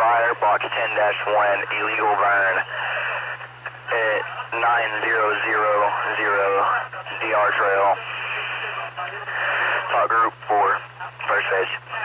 fire, box 10-1, illegal burn at 9000 DR Trail. Talk group 4, first phase.